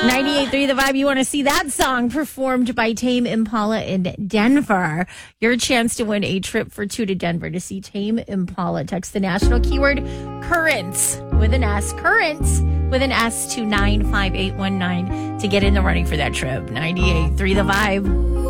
98.3 The Vibe. You want to see that song performed by Tame Impala in Denver. Your chance to win a trip for two to Denver to see Tame Impala. Text the national keyword currents with an S. Currents with an S to 95819 to get in the running for that trip. 98.3 The Vibe.